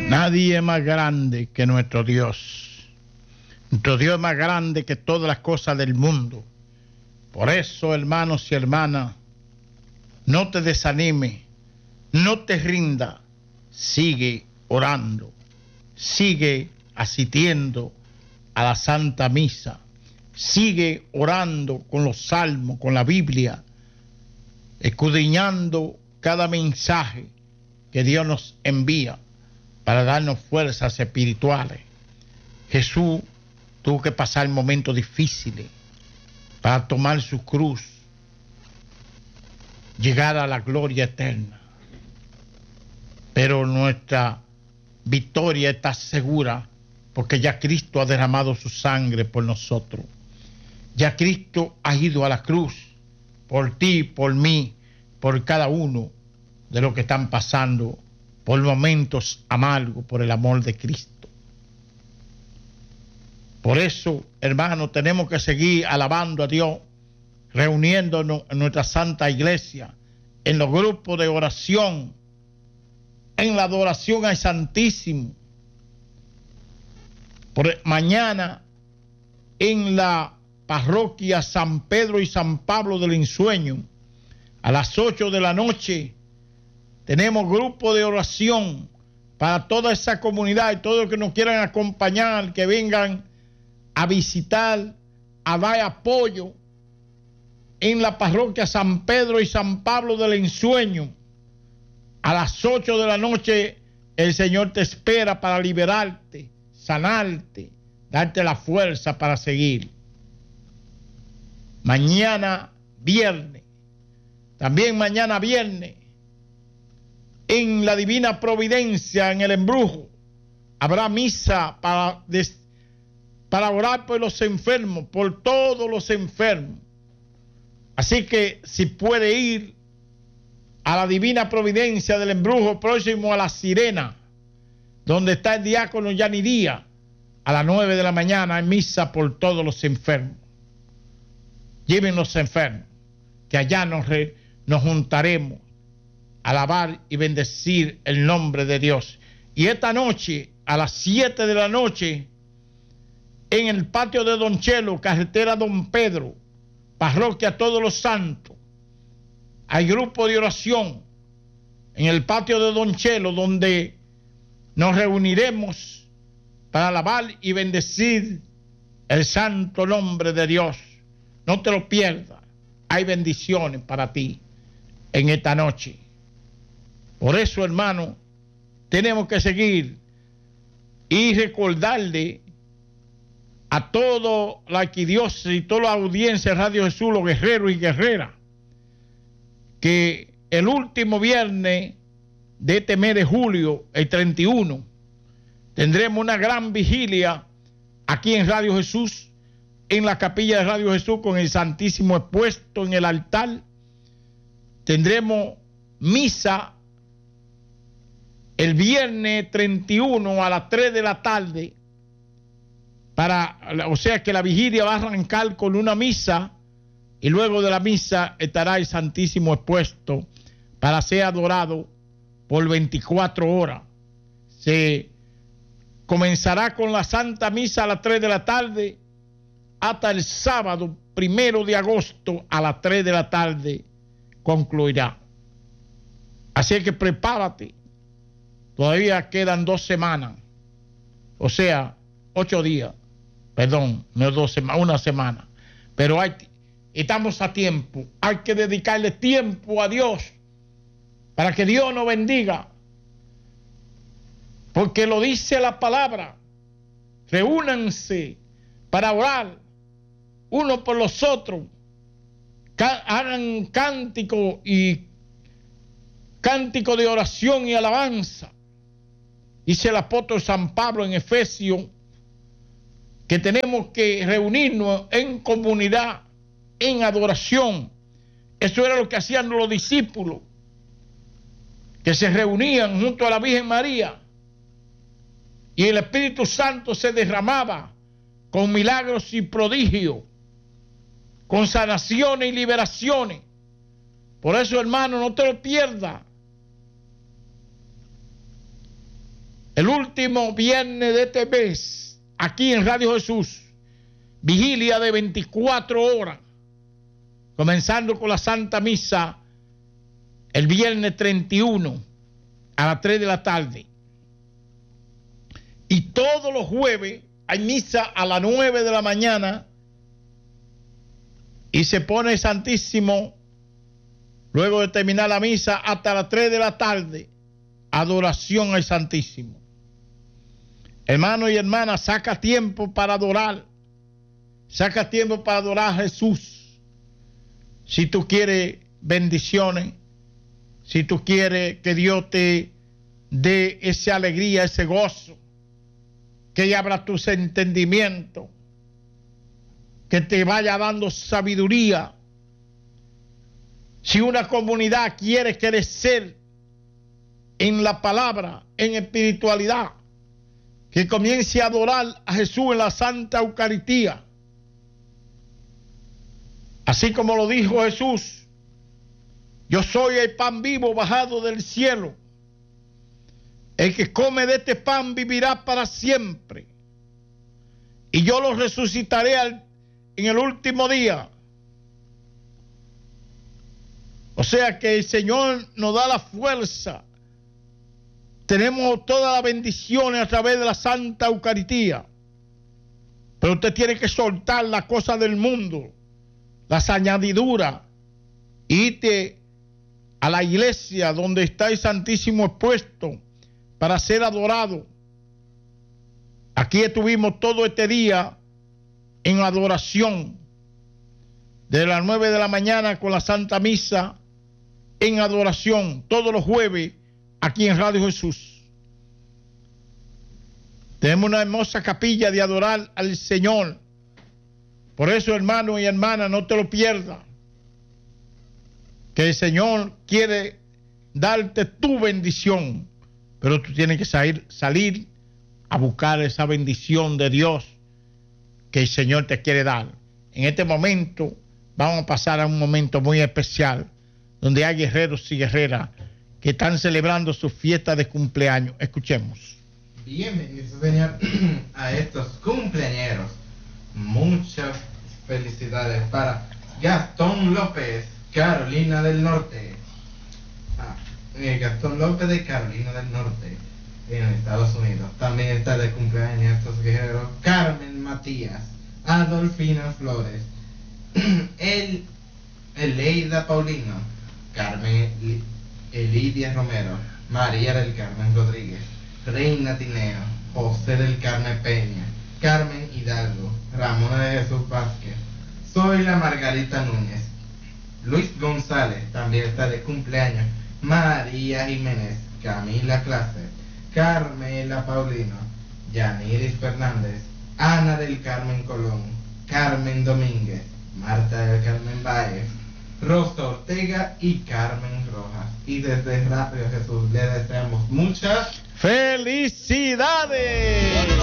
Nadie es más grande que nuestro Dios. Nuestro Dios es más grande que todas las cosas del mundo. Por eso, hermanos y hermanas, no te desanime, no te rinda, sigue orando, sigue asistiendo a la Santa Misa, sigue orando con los salmos, con la Biblia, escudriñando cada mensaje que Dios nos envía para darnos fuerzas espirituales. Jesús tuvo que pasar momentos difíciles para tomar su cruz, llegar a la gloria eterna. Pero nuestra victoria está segura porque ya Cristo ha derramado su sangre por nosotros. Ya Cristo ha ido a la cruz por ti, por mí, por cada uno de los que están pasando por momentos amargos por el amor de Cristo. Por eso, hermanos, tenemos que seguir alabando a Dios, reuniéndonos en nuestra Santa Iglesia, en los grupos de oración, en la adoración al Santísimo. Mañana, en la parroquia San Pedro y San Pablo del Ensueño, a las 8 de la noche, tenemos grupo de oración para toda esa comunidad y todos los que nos quieran acompañar, que vengan a visitar, a dar apoyo en la parroquia San Pedro y San Pablo del Ensueño. A las 8 de la noche el Señor te espera para liberarte, sanarte, darte la fuerza para seguir. Mañana viernes, también mañana viernes, en la Divina Providencia, en el Embrujo, habrá misa para orar por los enfermos, por todos los enfermos. Así que si puede ir a la Divina Providencia del Embrujo, próximo a La Sirena, donde está el diácono Yani Díaz, a las 9 de la mañana hay misa por todos los enfermos. Lleven los enfermos, que allá nos juntaremos a alabar y bendecir el nombre de Dios. Y esta noche, a las 7 de la noche, en el patio de Don Chelo, carretera Don Pedro, parroquia Todos los Santos, hay grupo de oración en el patio de Don Chelo, donde nos reuniremos para alabar y bendecir el santo nombre de Dios. No te lo pierdas, hay bendiciones para ti en esta noche. Por eso, hermano, tenemos que seguir y recordarle a toda la arquidiócesis y toda la audiencia de Radio Jesús, los guerreros y guerreras, que el último viernes de este mes de julio, el 31, tendremos una gran vigilia aquí en Radio Jesús, en la capilla de Radio Jesús, con el Santísimo expuesto en el altar. Tendremos misa el viernes 31 a las 3 de la tarde, o sea que la vigilia va a arrancar con una misa y luego de la misa estará el Santísimo expuesto para ser adorado por 24 horas. Se comenzará con la Santa Misa a las 3 de la tarde hasta el sábado 1 de agosto a las 3 de la tarde concluirá. Así que prepárate. Todavía quedan 2 semanas, o sea, 8 días, perdón, no 2 semanas, 1 semana, pero estamos a tiempo, hay que dedicarle tiempo a Dios para que Dios nos bendiga, porque lo dice la palabra, reúnanse para orar uno por los otros, hagan cántico de oración y alabanza. Dice el apóstol San Pablo en Efesios que tenemos que reunirnos en comunidad, en adoración. Eso era lo que hacían los discípulos, que se reunían junto a la Virgen María y el Espíritu Santo se derramaba con milagros y prodigios, con sanaciones y liberaciones. Por eso, hermano, no te lo pierdas. el último viernes de este mes, aquí en Radio Jesús, vigilia de 24 horas, comenzando con la Santa Misa el viernes 31 a las 3 de la tarde. Y todos los jueves hay misa a las 9 de la mañana y se pone el Santísimo luego de terminar la misa hasta las 3 de la tarde. Adoración al Santísimo. Hermano y hermana, saca tiempo para adorar. Saca tiempo para adorar a Jesús. Si tú quieres bendiciones, si tú quieres que Dios te dé esa alegría, ese gozo, que abra tus entendimientos, que te vaya dando sabiduría. Si una comunidad quiere crecer en la palabra, en espiritualidad, que comience a adorar a Jesús en la Santa Eucaristía. Así como lo dijo Jesús, yo soy el pan vivo bajado del cielo. El que come de este pan vivirá para siempre. Y yo lo resucitaré en el último día. O sea que el Señor nos da la fuerza. Tenemos todas las bendiciones a través de la Santa Eucaristía. Pero usted tiene que soltar las cosas del mundo, las añadiduras, e irte a la iglesia donde está el Santísimo expuesto para ser adorado. Aquí estuvimos todo este día en adoración, de las 9 de la mañana con la Santa Misa, en adoración, todos los jueves, aquí en Radio Jesús. Tenemos una hermosa capilla de adorar al Señor. Por eso, hermano y hermana, no te lo pierdas. Que el Señor quiere darte tu bendición, pero tú tienes que salir a buscar esa bendición de Dios que el Señor te quiere dar. En este momento vamos a pasar a un momento muy especial, donde hay guerreros y guerreras que están celebrando su fiesta de cumpleaños. Escuchemos. Bienvenidos, señor, a estos cumpleañeros. Muchas felicidades para Gastón López, Carolina del Norte. Gastón López de Carolina del Norte, en Estados Unidos. También está de cumpleaños estos guerreros: Carmen Matías, Adolfina Flores, Eleida Paulino, Carmen Elidia Romero, María del Carmen Rodríguez, Reina Tineo, José del Carmen Peña, Carmen Hidalgo, Ramona de Jesús Vázquez, Zoila Margarita Núñez, Luis González también está de cumpleaños, María Jiménez, Camila Clase, Carmela Paulino, Yaniris Fernández, Ana del Carmen Colón, Carmen Domínguez, Marta del Carmen Báez, Rosa Ortega y Carmen Rojas. Y desde Radio Jesús le deseamos muchas ¡felicidades!